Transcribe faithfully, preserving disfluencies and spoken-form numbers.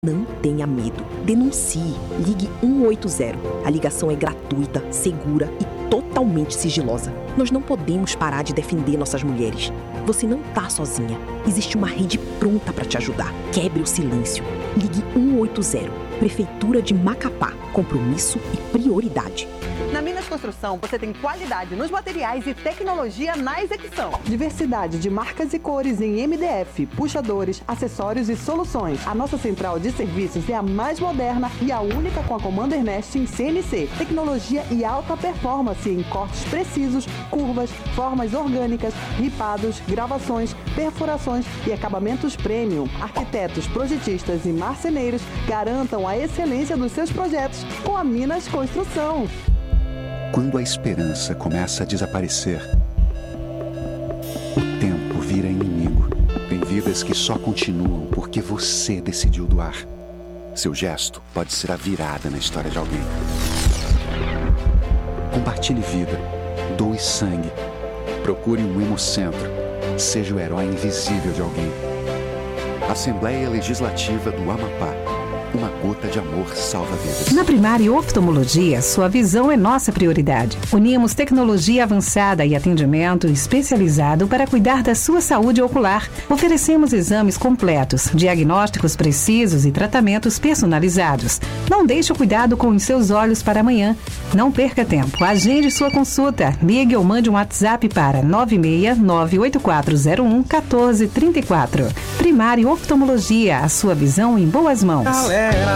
Não tenha medo. Denuncie. Ligue um oito zero. A ligação é gratuita, segura e totalmente sigilosa. Nós não podemos parar de defender nossas mulheres. Você não está sozinha. Existe uma rede pronta para te ajudar. Quebre o silêncio. Ligue um oito zero. Prefeitura de Macapá. Compromisso e prioridade. Na Minas Construção, você tem qualidade nos materiais e tecnologia na execução. Diversidade de marcas e cores em M D F, puxadores, acessórios e soluções. A nossa central de serviços é a mais moderna e a única com a Commander Nest em C N C. Tecnologia e alta performance em cortes precisos, curvas, formas orgânicas, ripados, gravações, perfurações e acabamentos premium. Arquitetos, projetistas e marceneiros garantam a excelência dos seus projetos com a Minas Construção. Quando a esperança começa a desaparecer, o tempo vira inimigo. Tem vidas que só continuam porque você decidiu doar. Seu gesto pode ser a virada na história de alguém. Compartilhe vida. Doe sangue. Procure um hemocentro. Seja o herói invisível de alguém. Assembleia Legislativa do Amapá. Uma gota de amor salva vidas. Na Primário Oftalmologia, sua visão é nossa prioridade. Unimos tecnologia avançada e atendimento especializado para cuidar da sua saúde ocular. Oferecemos exames completos, diagnósticos precisos e tratamentos personalizados. Não deixe o cuidado com os seus olhos para amanhã. Não perca tempo. Agende sua consulta. Ligue ou mande um WhatsApp para nove seis nove oito quatro zero um um quatro três quatro. Primário Oftalmologia, a sua visão em boas mãos. Galera.